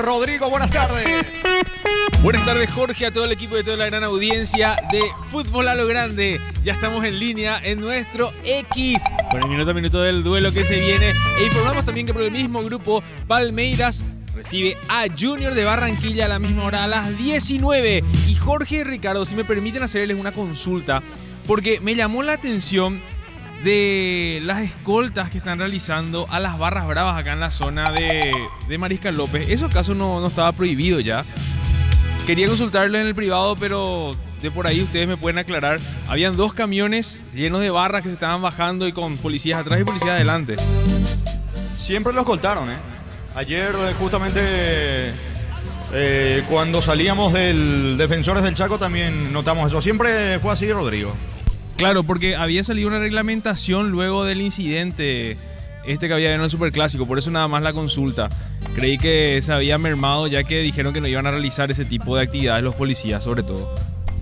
Rodrigo, buenas tardes. Buenas tardes, Jorge, a todo el equipo de toda la gran audiencia de Fútbol a lo Grande. Ya estamos en línea en nuestro X con el minuto a minuto del duelo que se viene. E informamos también que por el mismo grupo, Palmeiras recibe a Junior de Barranquilla a la misma hora, a las 19. Y Jorge y Ricardo, si me permiten hacerles una consulta, porque me llamó la atención de las escoltas que están realizando a las barras bravas acá en la zona de Mariscal López. ¿Eso acaso no estaba prohibido ya? Quería consultarlo en el privado, pero de por ahí ustedes me pueden aclarar. Habían 2 camiones llenos de barras que se estaban bajando y con policías atrás y policías adelante. Siempre lo escoltaron, ¿eh? Ayer justamente cuando salíamos del Defensores del Chaco también notamos eso. Siempre fue así, Rodrigo. Claro, porque había salido una reglamentación luego del incidente que había en el Superclásico, por eso nada más la consulta. Creí que se había mermado ya que dijeron que no iban a realizar ese tipo de actividades los policías, sobre todo.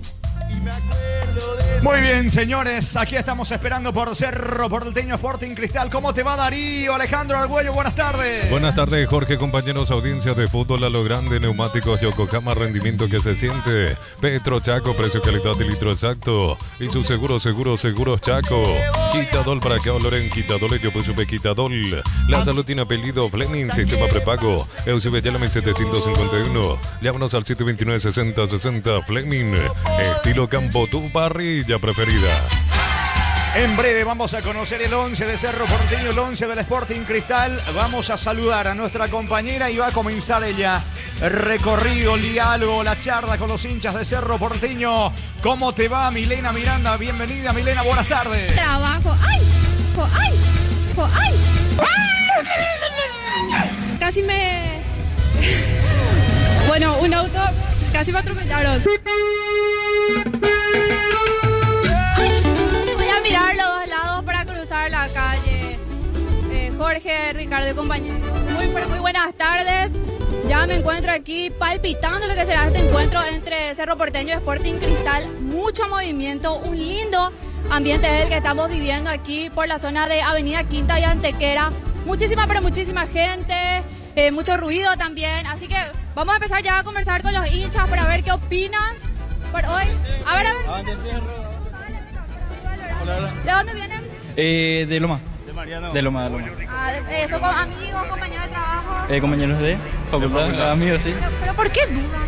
Muy bien, señores, aquí estamos esperando por Cerro Porteño Sporting Cristal. ¿Cómo te va, Darío? Alejandro Argüello, buenas tardes. Buenas tardes, Jorge, compañeros, audiencia de Fútbol a lo Grande, neumáticos Yokohama, rendimiento que se siente. Petro Chaco, precio, calidad y litro exacto. Y su seguros Chaco. Quitadol para que Loren, Quitadol, yo pues supe Quitadol. La salud tiene apellido Fleming, sistema prepago. Eusebe, llámame 751. Llámanos al 729-6060, Fleming. Estilo campo, tu parrilla preferida. En breve vamos a conocer el 11 de Cerro Porteño, el 11 del Sporting Cristal. Vamos a saludar a nuestra compañera y va a comenzar ella el recorrido, el diálogo, la charla con los hinchas de Cerro Porteño. ¿Cómo te va, Milena Miranda? Bienvenida, Milena, buenas tardes. Trabajo. ¡Ay! Casi me... Bueno, un auto casi me atropellaron. Mirar los dos lados para cruzar la calle. Jorge, Ricardo y compañeros, muy buenas tardes. Ya me encuentro aquí palpitando lo que será este encuentro entre Cerro Porteño y Sporting Cristal. Mucho movimiento, un lindo ambiente es el que estamos viviendo aquí por la zona de Avenida Quinta y Antequera. Muchísima gente, mucho ruido también. Así que vamos a empezar ya a conversar con los hinchas para ver qué opinan por hoy. A ver. ¿De dónde vienen? De Loma. De Mariano. De Loma. ¿Son amigos, compañeros de trabajo? Compañeros de facultad, amigos, sí. ¿Pero por qué dudan?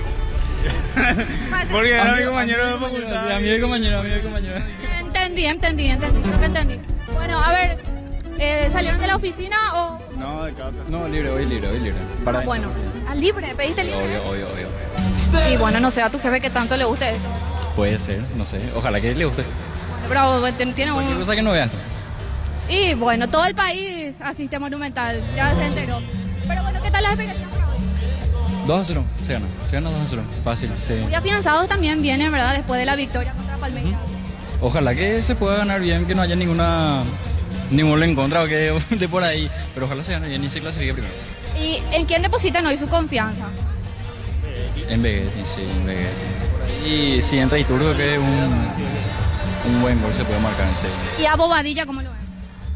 Porque era mi compañero de facultad. Amigo y compañero. Entendí, creo que entendí. Bueno, a ver, ¿salieron de la oficina o...? No, de casa. No, libre, hoy libre. Bueno, libre, ¿pediste libre? Obvio. Y bueno, no sé, a tu jefe que tanto le guste eso. Puede ser, no sé. Ojalá que le guste. Pero tiene Cualquier cosa que no vean. Y bueno, todo el país asiste a Monumental, ya se enteró. Pero bueno, ¿qué tal las expectativas para hoy? 2-0, se gana 2-0, fácil, sí. Muy afianzados también vienen, ¿verdad? Después de la victoria contra Palmeiras. Ojalá que se pueda ganar bien, que no haya ningún en contra o que de por ahí. Pero ojalá se gane bien y se clasifique primero. ¿Y en quién depositan hoy su confianza? En Vegetti, sí, en Vegetti. Y si entra Iturgo, que es un buen gol se puede marcar en serio. ¿Y a Bobadilla cómo lo ven?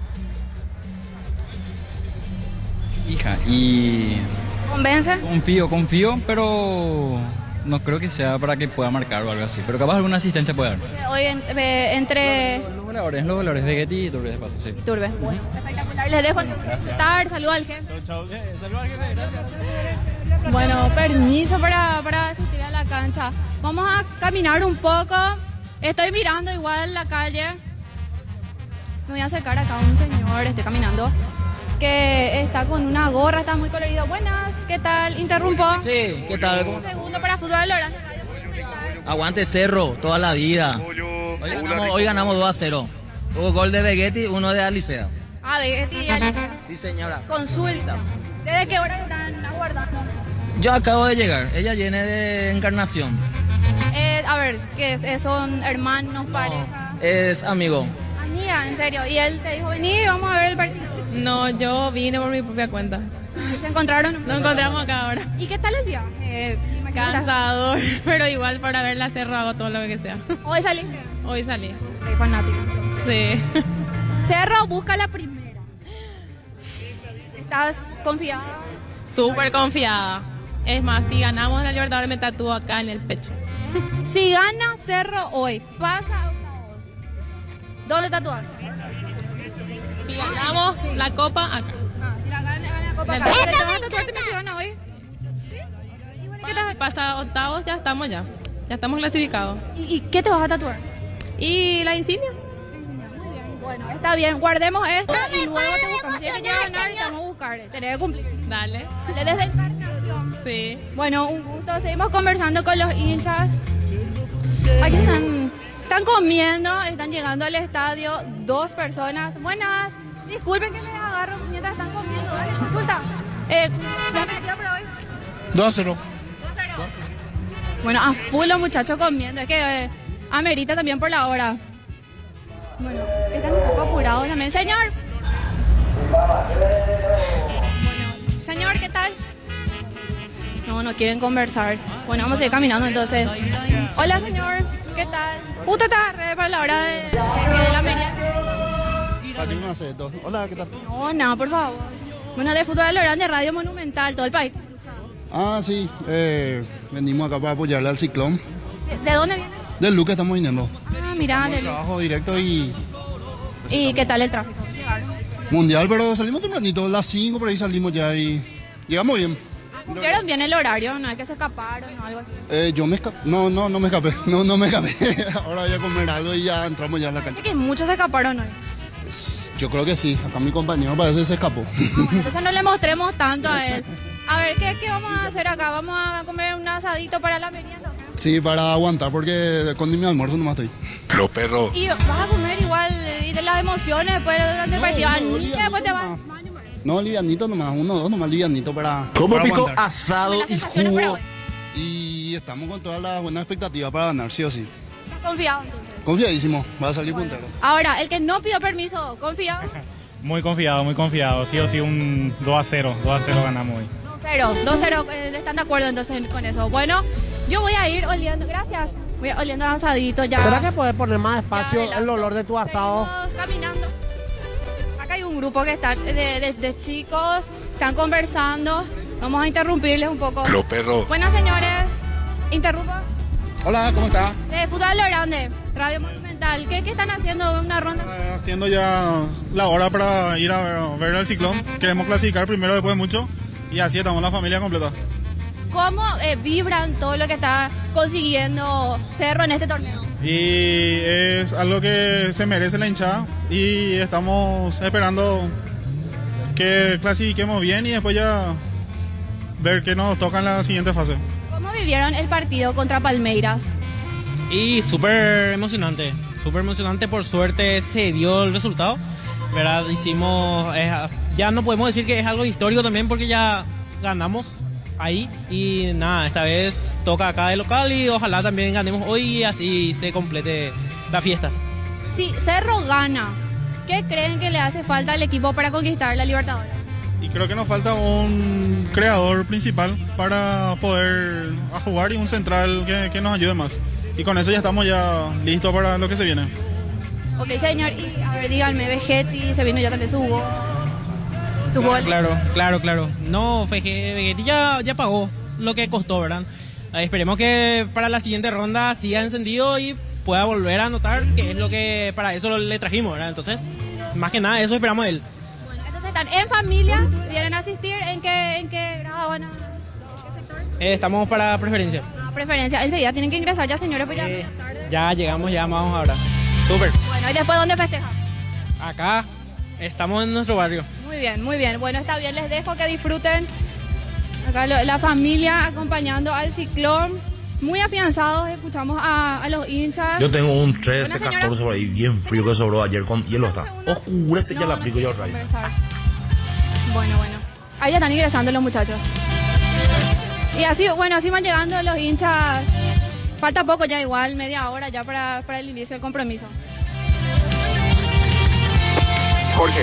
Hija, y... ¿Convence? Confío, pero no creo que sea para que pueda marcar o algo así. Pero capaz alguna asistencia puede dar. Hoy entre... Los goleadores, Vegetti y Iturbe de paso, sí. Iturbe. Bueno, espectacular. Les dejo entonces estar. Saludos al jefe. Saludos al jefe, gracias. Bueno, permiso para asistir a la cancha. Vamos a caminar un poco. Estoy mirando igual la calle. Me voy a acercar acá a un señor, estoy caminando, que está con una gorra, está muy colorido. Buenas, ¿qué tal? ¿Interrumpo? Sí, ¿qué tal? Un segundo para Fútbol Lorante. Aguante Cerro, toda la vida. Hoy ganamos 2-0. Hubo gol de Vegetti, uno de Alicea. Vegetti y Alicea. Sí, señora. Consulta. ¿Desde qué hora están aguardando? Yo acabo de llegar, ella viene de Encarnación. A ver, ¿qué es? ¿Son hermanos, pareja? Es amigo. Amiga, en serio. ¿Y él te dijo, vení, vamos a ver el partido? No, yo vine por mi propia cuenta. ¿Se encontraron? Nos encontramos acá ahora. ¿Y qué tal el viaje? Cansador, pero igual para ver la Cerro hago todo lo que sea. ¿Hoy saliste? Hoy salí. Soy fanático. Sí. Cerro busca la primera. ¿Estás confiada? Súper confiada. Es más, si ganamos la Libertadores me tatúo acá en el pecho. Si gana Cerro hoy, pasa a octavos. ¿Dónde tatúas? Si ganamos la copa acá. Si gana la copa acá. ¿Pero te vas a tatuar también si gana hoy? ¿Sí? ¿Y bueno, qué Si pasa octavos ya estamos ya. Ya estamos clasificados. ¿Y qué te vas a tatuar? ¿Y la insignia? Muy bien, bueno, está bien. Guardemos esto y luego te buscamos. Si es que llega a ganar, te vamos a buscar. Tenés que cumplir. Dale. Dale desde Encarnación. Sí. Bueno, un gusto. Seguimos conversando con los hinchas. Aquí están comiendo, están llegando al estadio 2 personas. Buenas, disculpen que les agarro mientras están comiendo. Dale, consulta. ¿La metida por hoy? 2-0. 2-0. Bueno, a full los muchachos comiendo. Es que amerita también por la hora. Bueno, están un poco apurados también. Señor. Bueno, señor, ¿qué tal? No quieren conversar. Bueno, vamos a ir caminando entonces. Hola, señor. ¿Qué tal? Justo te agarré para la hora de la merienda. Hola, ¿qué tal? No, por favor. Bueno, de Fútbol Lográn, de Radio Monumental, todo el país. Ah, sí. Venimos acá para apoyarle al Ciclón. ¿De dónde viene? Del Luque estamos viniendo. Ah, mira, del Trabajo directo y... ¿Y qué tal el tráfico? Mundial, pero salimos tempranito. Las 5 por ahí salimos ya y... Llegamos bien. ¿Cumplieron bien el horario? No hay que se escaparon o algo así. Yo me escapé. No me escapé. No me escapé. Ahora voy a comer algo y ya entramos ya en la cancha. Así que muchos se escaparon hoy. Yo creo que sí. Acá mi compañero parece que se escapó. Bueno, entonces no le mostremos tanto a él. A ver, ¿qué vamos a hacer acá? ¿Vamos a comer un asadito para la merienda? Sí, para aguantar porque con mi almuerzo nomás estoy. Los perros. ¿Y vas a comer igual y de las emociones después durante el partido? Y después te vas... No, livianito nomás, 1 o 2 nomás livianito para Pico aguantar. asado Las y sensaciones para jugo. hoy. Y estamos con todas las buenas expectativas para ganar, sí o sí. ¿Estás confiado entonces? Confiadísimo, va a salir puntero. Ahora, el que no pidió permiso, ¿confiado? Muy confiado. Sí o sí un 2-0 ganamos hoy. 2-0, ¿están de acuerdo entonces con eso? Bueno, yo voy a ir oliendo, gracias, voy oliendo asadito ya. ¿Será que puedes poner más espacio Ya, el olor de tu asado? Seguimos caminando. Acá hay un grupo que está de chicos, están conversando, vamos a interrumpirles un poco. Los perros. Buenas señores, interrumpo. Hola, ¿cómo está? De Fútbol Grande, Radio Monumental, ¿qué están haciendo? ¿Una ronda? Haciendo ya la hora para ir a ver al Ciclón. Queremos clasificar primero después de mucho y así estamos la familia completa. ¿Cómo vibran todo lo que está consiguiendo Cerro en este torneo? Y es algo que se merece la hinchada y estamos esperando que clasifiquemos bien y después ya ver qué nos toca en la siguiente fase. ¿Cómo vivieron el partido contra Palmeiras? Y súper emocionante, por suerte se dio el resultado, ¿verdad? Hicimos, ya no podemos decir que es algo histórico también porque ya ganamos ahí y nada, esta vez toca acá de local y ojalá también ganemos hoy y así se complete la fiesta. Si Cerro gana, ¿qué creen que le hace falta al equipo para conquistar la Libertadores? Y creo que nos falta un creador principal para poder jugar y un central que nos ayude más. Y con eso ya estamos ya listos para lo que se viene. Ok, señor, y a ver, díganme, Vegetti, se vino ya también su gol. Claro. No, Vegetti ya pagó lo que costó, ¿verdad? Esperemos que para la siguiente ronda siga encendido y pueda volver a anotar, que es lo que para eso le trajimos, ¿verdad? Entonces, más que nada, eso esperamos de él. Bueno, entonces están en familia, vienen a asistir, ¿en qué grado van a...? ¿En qué sector? Estamos para preferencia. Preferencia, enseguida tienen que ingresar ya, señores, pues ya es tarde. Ya llegamos, ya vamos ahora. Súper. Bueno, ¿y después dónde festejan? Acá, estamos en nuestro barrio. Muy bien. Bueno, está bien, les dejo que disfruten. Acá la familia acompañando al Ciclón. Muy afianzados, escuchamos a los hinchas. Yo tengo un 13-14 por ahí, bien frío que sobró ayer con hielo está. Oscurece ya la aplico yo otra vez. Bueno. Ahí ya están ingresando los muchachos. Y así van llegando los hinchas. Falta poco ya igual, media hora ya para el inicio del compromiso. Jorge.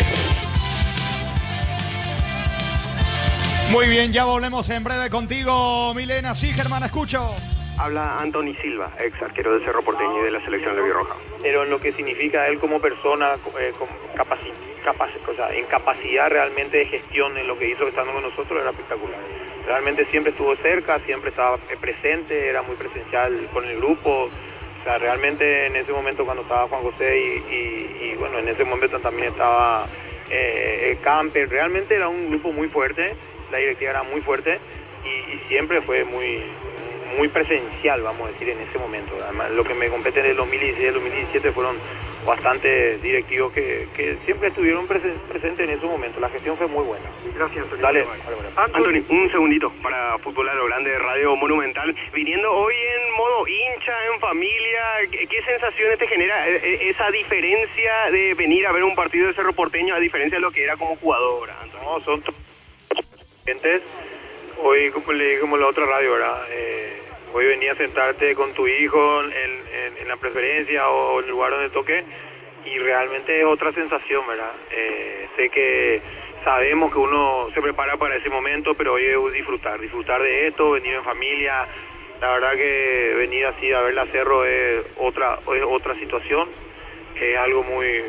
Muy bien, ya volvemos en breve contigo, Milena. Sí, Germán, escucho. Habla Anthony Silva, ex arquero de Cerro Porteño y de la selección de Roja. Pero en lo que significa él como persona, capacita. en capacidad realmente de gestión en lo que hizo estando con nosotros era espectacular. Realmente siempre estuvo cerca, siempre estaba presente, era muy presencial con el grupo. O sea, realmente en ese momento cuando estaba Juan José y bueno, en ese momento también estaba Camper, realmente era un grupo muy fuerte, la directiva era muy fuerte y siempre fue muy presencial, vamos a decir, en ese momento. Además, lo que me compete en el 2016 y el 2017 fueron bastante directivos que siempre estuvieron presentes en esos momentos. La gestión fue muy buena. Gracias, Antonio. Dale. Anthony, un segundito para Fútbol a lo Grande de Radio Monumental. Viniendo hoy en modo hincha, en familia, ¿qué sensaciones te genera esa diferencia de venir a ver un partido de Cerro Porteño a diferencia de lo que era como jugador, Anthony? No, son gentes. Hoy, como le dije como la otra radio, ¿verdad? Hoy venía a sentarte con tu hijo en la preferencia o en el lugar donde toque y realmente es otra sensación, ¿verdad? Sé que sabemos que uno se prepara para ese momento, pero hoy es disfrutar de esto, venir en familia. La verdad que venir así a ver la Cerro es otra situación, es algo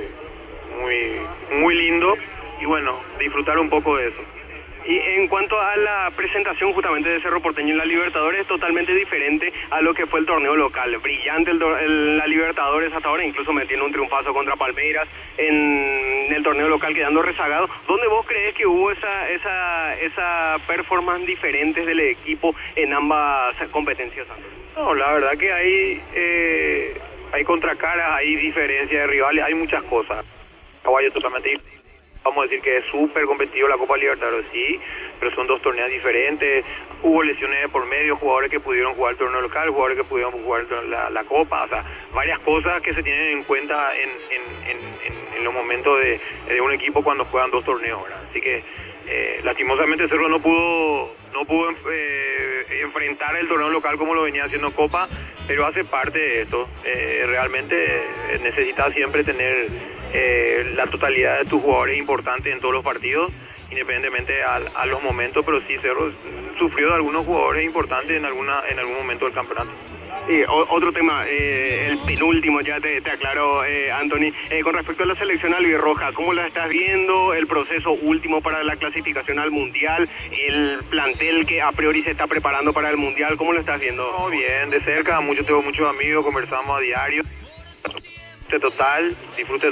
muy lindo y bueno, disfrutar un poco de eso. Y en cuanto a la presentación justamente de Cerro Porteño en la Libertadores, es totalmente diferente a lo que fue el torneo local. Brillante la Libertadores hasta ahora, incluso metiendo un triunfazo contra Palmeiras en el torneo local quedando rezagado. ¿Dónde vos crees que hubo esa performance diferentes del equipo en ambas competencias? No, la verdad que hay contracaras, hay diferencias de rivales, hay muchas cosas. Caballo totalmente, vamos a decir que es súper competitivo la Copa Libertadores, sí, pero son dos torneos diferentes. Hubo lesiones de por medio, jugadores que pudieron jugar el torneo local, jugadores que pudieron jugar la Copa, o sea, varias cosas que se tienen en cuenta en los momentos de un equipo cuando juegan dos torneos, ¿verdad? Así que lastimosamente Cerro no pudo enfrentar el torneo local como lo venía haciendo Copa, pero hace parte de esto. Realmente necesitas siempre tener la totalidad de tus jugadores importantes en todos los partidos, independientemente a los momentos, pero sí Cerro sufrió de algunos jugadores importantes en algún momento del campeonato. Y otro tema, el penúltimo, ya te aclaro, Anthony, con respecto a la selección albirroja, ¿cómo la estás viendo? El proceso último para la clasificación al Mundial, el plantel que a priori se está preparando para el Mundial, ¿cómo lo estás viendo? No, bien, de cerca, tengo muchos amigos, conversamos a diario. Total, disfrute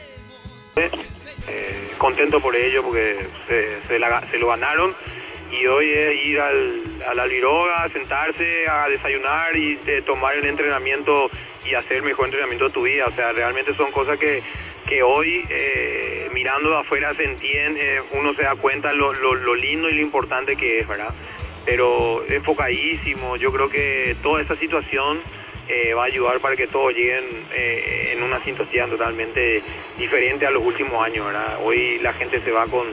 contento por ello porque se lo ganaron. Y hoy es ir al Albiroga, sentarse, a desayunar y tomar el entrenamiento y hacer el mejor entrenamiento de tu vida. O sea, realmente son cosas que hoy, mirando de afuera, se entiende, uno se da cuenta lo lindo y lo importante que es, ¿verdad? Pero enfocadísimo, yo creo que toda esta situación va a ayudar para que todos lleguen en una sintonía totalmente diferente a los últimos años, ¿verdad? Hoy la gente se va con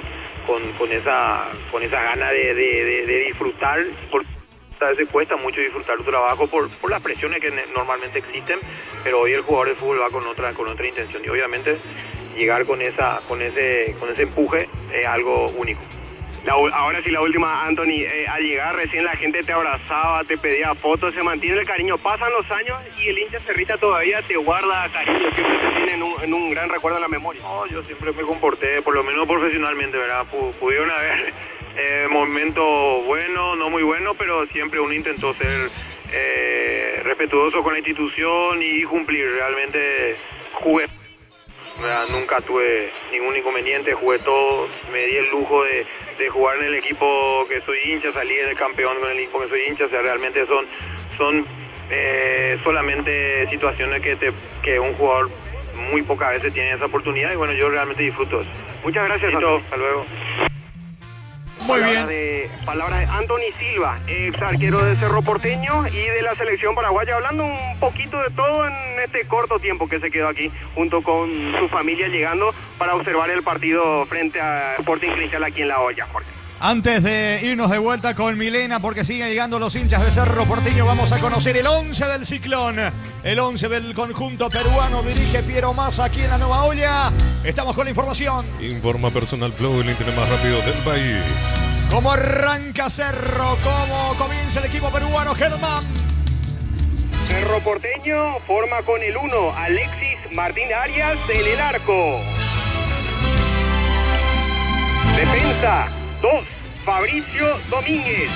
esa gana de disfrutar, porque a veces cuesta mucho disfrutar tu trabajo por las presiones que normalmente existen, pero hoy el jugador de fútbol va con otra intención y obviamente llegar con ese empuje es algo único. Ahora sí, la última, Anthony, al llegar recién la gente te abrazaba, te pedía fotos, se mantiene el cariño, pasan los años y el hincha cerrita todavía te guarda cariño, siempre te tiene en un gran recuerdo en la memoria. No, yo siempre me comporté, por lo menos profesionalmente, ¿verdad? Pudieron haber momentos buenos, no muy buenos, pero siempre uno intentó ser respetuoso con la institución y cumplir. Realmente jugué, ¿verdad? Nunca tuve ningún inconveniente, jugué todo, me di el lujo de jugar en el equipo que soy hincha, salí del campeón con el equipo que soy hincha. O sea, realmente son solamente situaciones que un jugador muy pocas veces tiene esa oportunidad y bueno, yo realmente disfruto eso. Muchas gracias, hasta luego. Muy bien. Palabras de Anthony Silva, ex arquero de Cerro Porteño y de la selección paraguaya, hablando un poquito de todo en este corto tiempo que se quedó aquí, junto con su familia, llegando para observar el partido frente a Sporting Cristal aquí en La Hoya, Jorge. Antes de irnos de vuelta con Milena, porque siguen llegando los hinchas de Cerro Porteño, vamos a conocer el 11 del Ciclón. El 11 del conjunto peruano dirige Piero Massa aquí en la Nueva Olla. Estamos con la información. Informa Personal Flow, el internet más rápido del país. ¿Cómo arranca Cerro? ¿Cómo comienza el equipo peruano, Germán? Cerro Porteño forma con el 1, Alexis Martín Arias en el arco. Defensa 2, Fabricio Domínguez.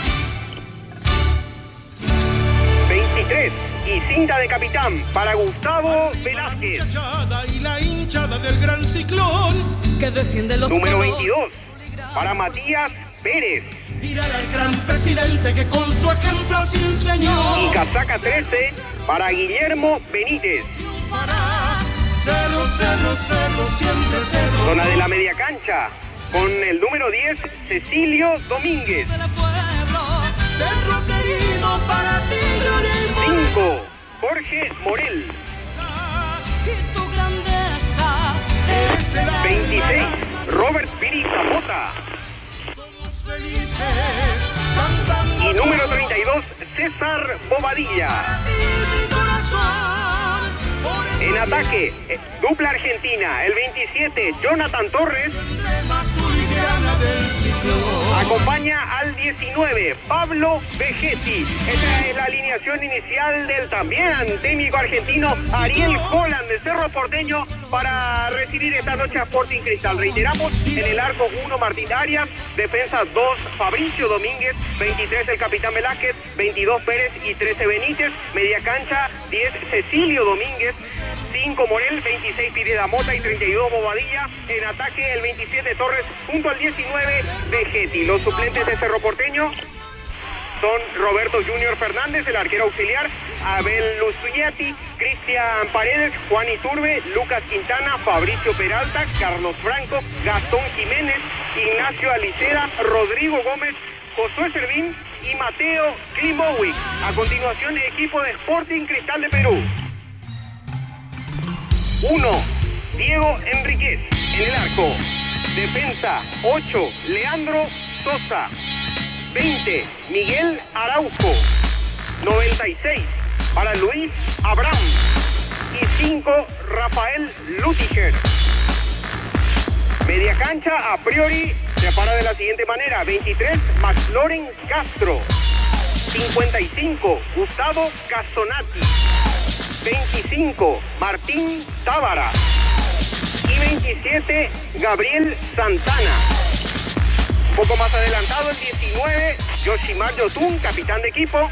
23 y cinta de capitán para Gustavo Velázquez. Y la hinchada del gran ciclón que defiende los Número 22 para Matías Pérez. Mirar al gran presidente que con su ejemplo se enseñó. Y casaca 13 para Guillermo Benítez. Cerro, cerro, cerro, siempre cerro. Zona de la media cancha con el número 10, Cecilio Domínguez. Cerro querido para ti, gloria y 5, Jorge Morel. y tu grandeza. 26, Robert Piriza Mota. Felices, cantando Y número 32, César Bobadilla. En ataque, dupla argentina, el 27, Jonathan Torres. Acompaña al 19, Pablo Vegetti. Esta es la alineación inicial del también técnico argentino Ariel Holland de Cerro Porteño para recibir esta noche a Sporting Cristal. Reiteramos, en el arco 1, Martín Arias, defensa 2, Fabricio Domínguez, 23 el capitán Velázquez, 22 Pérez y 13 Benítez, media cancha 10 Cecilio Domínguez, 5 Morel, 26 Pireda Mota y 32 Bobadilla. En ataque el 27 Torres junto al 19 Vegetti. Los suplentes de Cerro Porteño son Roberto Junior Fernández, el arquero auxiliar, Abel Luciati, Cristian Paredes, Juan Iturbe, Lucas Quintana, Fabricio Peralta, Carlos Franco, Gastón Jiménez, Ignacio Alicera, Rodrigo Gómez, Josué Servín y Mateo Klimovic. A continuación, el equipo de Sporting Cristal de Perú. 1, Diego Enríquez en el arco. Defensa 8, Leandro Sosa. 20, Miguel Araujo. 96 para Luis Abraham. Y 5, Rafael Lutiger. Media cancha, a priori, se para de la siguiente manera. 23, Max Loren Castro. 55, Gustavo Castonati. 25, Martín Tábara. Y 27, Gabriel Santana. Un poco más adelantado, el 19, Yoshimar Yotun, capitán de equipo.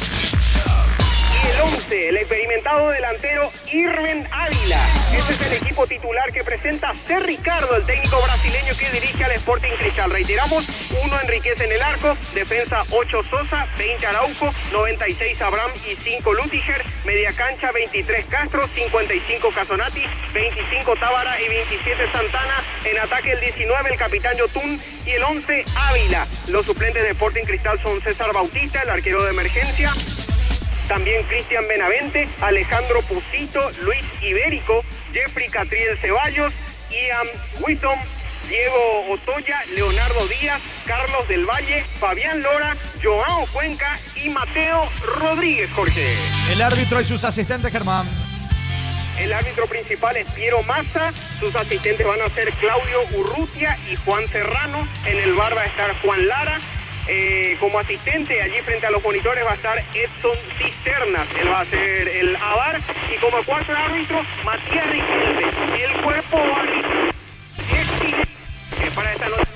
Y el 11, el experimentado delantero Irven Ávila. Este es el equipo titular que presenta C. Ricardo, el técnico brasileño que dirige al Sporting Cristal. Reiteramos, 1 Enríquez en el arco, defensa 8 Sosa, 20 Araujo, 96 Abraham y 5 Lutiger, media cancha 23 Castro, 55 Casonati, 25 Tábara y 27 Santana. En ataque el 19, el capitán Yotun, y el 11 Ávila. Los suplentes de Sporting Cristal son César Bautista, el arquero de emergencia. También Cristian Benavente, Alejandro Pusito, Luis Ibérico, Jeffrey Catriel Ceballos, Ian Wittom, Diego Otoya, Leonardo Díaz, Carlos del Valle, Fabián Lora, Joao Cuenca y Mateo Rodríguez, Jorge. El árbitro y sus asistentes, Germán. El árbitro principal es Piero Massa, sus asistentes van a ser Claudio Urrutia y Juan Serrano. En el bar va a estar Juan Lara. Como asistente, allí frente a los monitores va a estar Edson Cisternas, él va a ser el AVAR, y como cuarto árbitro, Matías Riquelme. El cuerpo árbitro es para esta noche.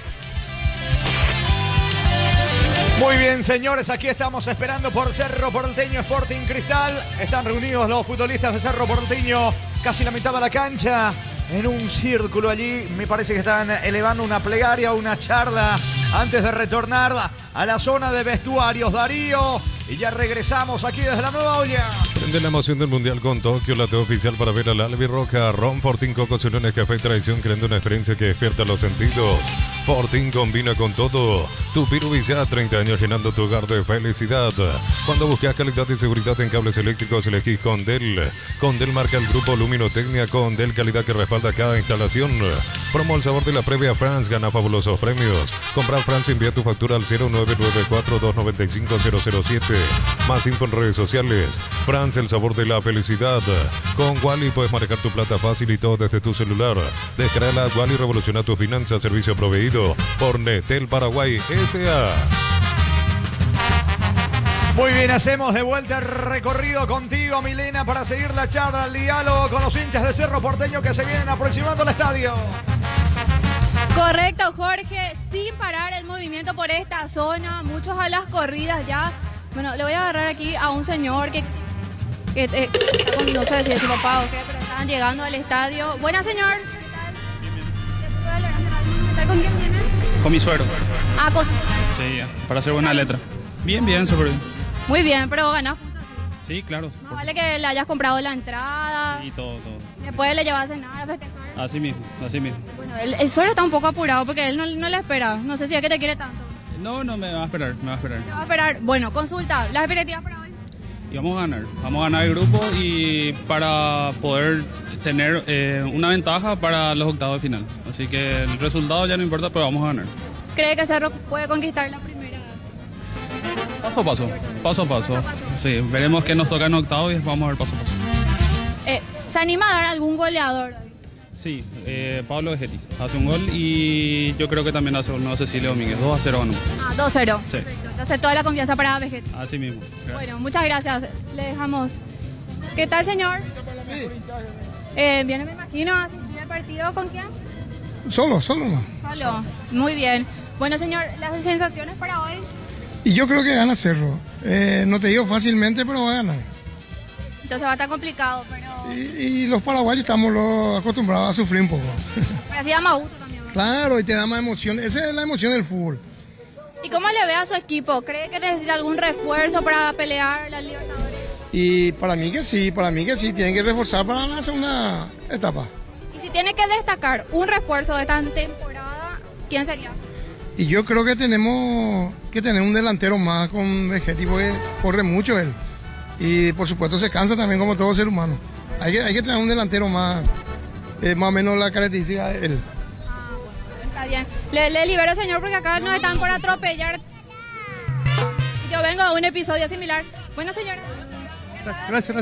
Muy bien, señores, aquí estamos esperando por Cerro Porteño Sporting Cristal. Están reunidos los futbolistas de Cerro Porteño, casi la mitad de la cancha, en un círculo allí. Me parece que están elevando una plegaria, una charla, antes de retornar a la zona de vestuarios. Darío, y ya regresamos aquí desde la Nueva Olla. De la emoción del Mundial con Tokio, la teo oficial para ver al Albirroja. Ron Fortín, Coco, Cilones, Café y Tradición, creando una experiencia que despierta los sentidos. Fortín combina con todo. Tu Piruvisa, 30 años llenando tu hogar de felicidad. Cuando buscas calidad y seguridad en cables eléctricos, elegís Condel. Condel marca el grupo Luminotecnia. Condel, calidad que respalda cada instalación. Promo el sabor de la previa France, gana fabulosos premios. Comprar France, envía tu factura al 0994-295-007. Más info en redes sociales. France, el sabor de la felicidad. Con Wally puedes manejar tu plata fácil y todo desde tu celular. Descarga la Wally, revoluciona tu finanzas. Servicio proveído por Netel Paraguay S.A. Muy bien, hacemos de vuelta el recorrido contigo, Milena, para seguir la charla, el diálogo con los hinchas de Cerro Porteño que se vienen aproximando al estadio. Correcto, Jorge. sin parar el movimiento por esta zona, muchos a las corridas ya. Bueno, le voy a agarrar aquí a un señor que no sé si es su papá o qué, pero estaban llegando al estadio. Buena, señor. ¿Con quién viene? Con mi suegro. Ah, con... Sí, para hacer buena letra. Bien, bien, súper bien. Muy bien, pero ganás. Sí, claro. No vale que le hayas comprado la entrada. Y todo. Después le llevas a cenar, a festejar. Así mismo, así mismo. Bueno, el suegro está un poco apurado porque él no le espera. No sé si es que te quiere tanto. No, me va a esperar, Te va a esperar. Bueno, consulta, las expectativas para hoy. Y vamos a ganar el grupo y para poder tener una ventaja para los octavos de final. Así que el resultado ya no importa, pero vamos a ganar. ¿Cree que Cerro puede conquistar la primera? Paso a paso. Sí, veremos qué nos toca en octavos y vamos a ver paso a paso. ¿Se anima a dar algún goleador? Sí, Pablo Vegetti hace un gol y yo creo que también hace un nuevo Cecilio Domínguez. 2-0 ganó. 2-0. Sí. Entonces toda la confianza para Vegetti. Así mismo. Gracias. Bueno, muchas gracias. Le dejamos. ¿Qué tal, señor? Viene, me imagino, a asistir al partido. ¿Con quién? Solo no. Solo. Muy bien. Bueno, señor, las sensaciones para hoy. Y yo creo que gana Cerro. No te digo fácilmente, pero va a ganar. Entonces va a estar complicado, pero... Y los paraguayos estamos acostumbrados a sufrir un poco. Pero así da más gusto también, ¿verdad? Claro, y te da más emoción. Esa es la emoción del fútbol. ¿Y cómo le ve a su equipo? ¿Cree que necesita algún refuerzo para pelear la Libertadores? Y para mí que sí, tienen que reforzar para la segunda etapa. Y si tiene que destacar un refuerzo de esta temporada, ¿quién sería? Y yo creo que tenemos que tener un delantero más con Vegetti, porque corre mucho él. Y por supuesto se cansa también como todo ser humano. Hay que tener un delantero más o menos la característica de él. Está bien. Le libero, señor, porque acá nos están por atropellar. Yo vengo a un episodio similar. Bueno, señora. Gracias.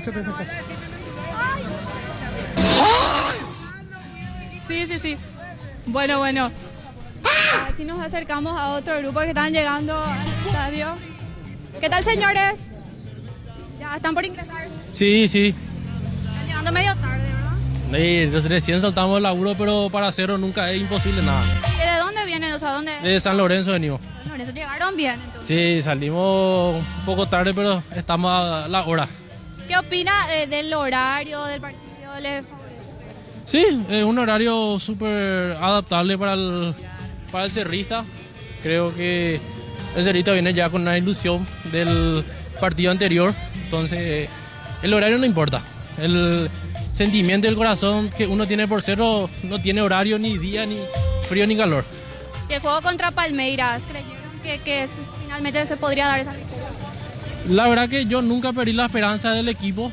Sí. Bueno. Aquí nos acercamos a otro grupo que están llegando al estadio. ¿Qué tal, señores? ¿Ya están por ingresar? Sí. Están llegando medio tarde, ¿verdad? Recién saltamos el laburo, pero para Cerro nunca es imposible nada. ¿Y de dónde vienen? O sea, ¿dónde? De San Lorenzo venimos. Lorenzo, llegaron bien, entonces. Sí, salimos un poco tarde, pero estamos a la hora. ¿Qué opina del horario del partido? ¿Le favorece? Sí, es un horario súper adaptable para el cerrista. Creo que el cerrista viene ya con una ilusión del partido anterior. Entonces, el horario no importa. El sentimiento del corazón que uno tiene por Cerro no tiene horario, ni día, ni frío, ni calor. ¿Y el juego contra Palmeiras? ¿Creyeron que finalmente se podría dar esa victoria? La verdad que yo nunca perdí la esperanza del equipo.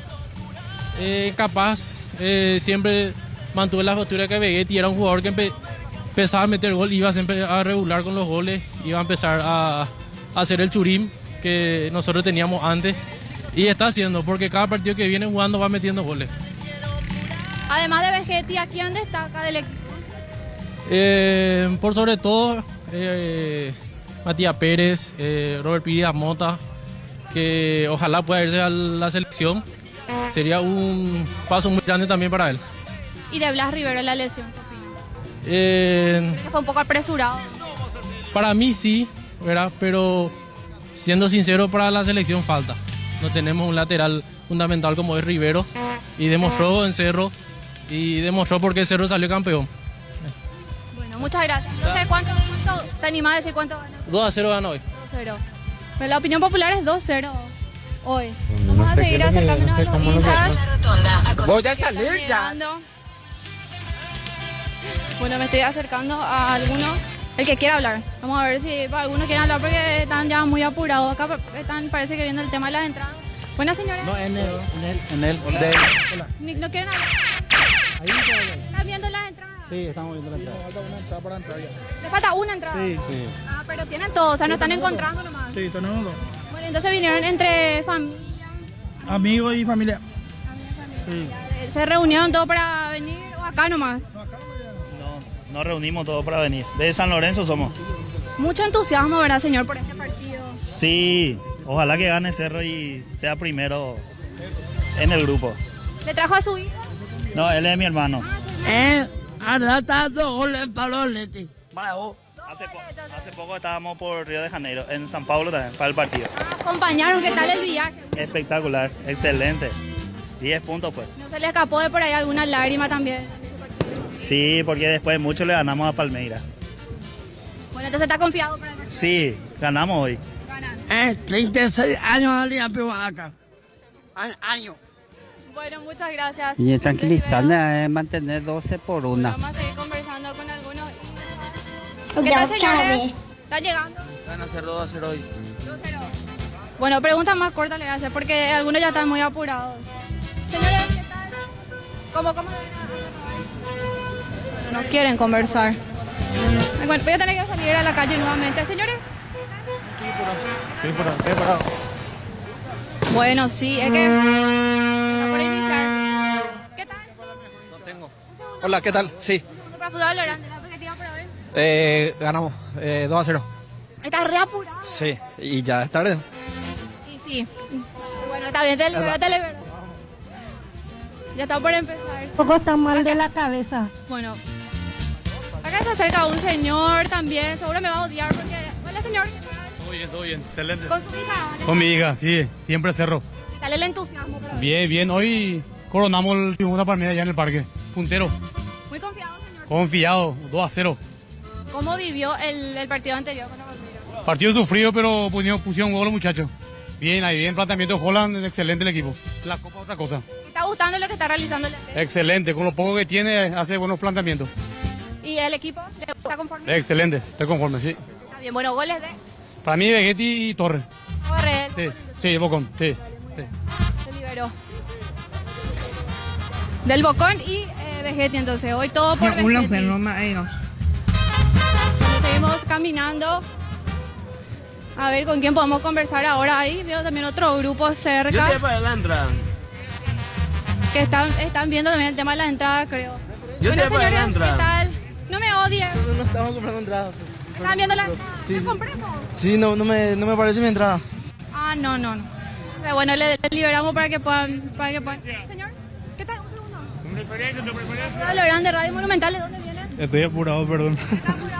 Siempre mantuve la postura que Vegetti era un jugador que empezaba a meter gol, iba siempre a regular con los goles, iba a empezar a hacer el churín que nosotros teníamos antes. Y está haciendo, porque cada partido que viene jugando va metiendo goles. Además de Vegetti, ¿a quién destaca del equipo? Por sobre todo, Matías Pérez, Robert Pires Mota, que ojalá pueda irse a la selección. Sería un paso muy grande también para él. ¿Y de Blas Rivero la lesión? Que fue un poco apresurado. Para mí sí, ¿verdad? Pero siendo sincero, para la selección falta. No tenemos un lateral fundamental como es Rivero. Y demostró en Cerro. Y demostró por qué Cerro salió campeón. Bueno, muchas gracias. Entonces, ¿cuánto te animás a decir cuánto ganó? 2-0 ganó hoy. 2-0. Pero la opinión popular es 2-0 hoy. Vamos a seguir acercándonos a los hinchas. Voy a salir ya. Bueno, me estoy acercando a algunos. El que quiera hablar. Vamos a ver si algunos quieren hablar porque están ya muy apurados. Acá parece que viendo el tema de las entradas. Buenas, señora. No, en él. Hola. ¿No quieren hablar? Ahí ¿Están viendo las entradas? Sí, estamos viendo la entrada. Falta una entrada para entrar ya. ¿Le falta una entrada? Sí. Ah, pero tienen todo, o sea, no están encontrando nomás. Sí, tenemos dos. Bueno, entonces vinieron entre familia. Amigos y familia. Sí. ¿Se reunieron todos para venir o acá nomás? Nos reunimos todos para venir. De San Lorenzo somos. Mucho entusiasmo, ¿verdad, señor, por este partido? Sí, ojalá que gane Cerro y sea primero en el grupo. ¿Le trajo a su hijo? No, él es mi hermano. Ahora está 2 goles en Pablo Leti. Para vos. 2 Hace poco estábamos por Río de Janeiro, en San Pablo también, para el partido. Acompañaron, ¿qué tal el viaje? Espectacular, excelente. 10 puntos pues. ¿No se le escapó de por ahí alguna lágrima también? Sí, porque después mucho le ganamos a Palmeiras. Bueno, entonces está confiado para el Sí, ganamos hoy. 36 años salía acá. Años. Bueno, muchas gracias. Y tranquilizarle, mantener 12 por 1. Vamos a seguir conversando con algunos. ¿Qué tal, señores? ¿Están llegando? Van a hacer 2-0 hoy. 2-0. Bueno, pregunta más corta le voy a hacer porque algunos ya están muy apurados. Señores, ¿qué tal? ¿Cómo ven? No quieren conversar. Bueno, voy a tener que salir a la calle nuevamente. Señores. Estoy parado. Bueno, sí, es que... Está por iniciar. ¿Qué tal? No tengo. Hola, ¿qué tal? Sí. Para Fútbol Grande, la expectativa para hoy. Ganamos 2-0. Estás re apurado. Sí, y ya es tarde. Y sí. Bueno, está bien, televero. Ya está por empezar. Un poco está mal de la cabeza. Bueno, acá se acerca un señor también, seguro me va a odiar porque... Hola, señor. Todo bien, excelente. ¿Con su hija? Con mi hija, sí, siempre cerro. ¿Qué tal el entusiasmo? Bien, hoy coronamos el triunfo de Palmeiras allá en el parque, puntero. Muy confiado, señor. Confiado, 2-0. ¿Cómo vivió el partido anterior contra Palmeiras? Partido sufrido, pero pusieron gol los muchachos. Bien, ahí bien, planteamiento de Holland, excelente el equipo. La Copa otra cosa. ¿Te está gustando lo que está realizando el DT? Excelente, con lo poco que tiene, hace buenos planteamientos. ¿Y el equipo está conforme? Excelente, estoy conforme, sí. Está bien, bueno, goles de... Para mí, Vegetti y Torres. Torres. Sí, Bocón, sí. Se liberó. Del Bocón y Vegetti, entonces. Hoy todo por Vegetti. Seguimos caminando. A ver con quién podemos conversar ahora. Ahí veo también otro grupo cerca. Yo para la entrada. Que están viendo también el tema de la entrada, creo. Yo bueno, te pagué la señores, ¿qué entrada. tal? No me odien. No estamos comprando entrada. ¿Están viendo la entrada? Sí, ¿La sí. compremos? Sí, no me parece mi entrada. Ah, no. O sea, bueno, le liberamos para que puedan... Señor, ¿qué tal? Un segundo. Hola, Grande, Radio Monumental, ¿de dónde viene? Estoy apurado, perdón.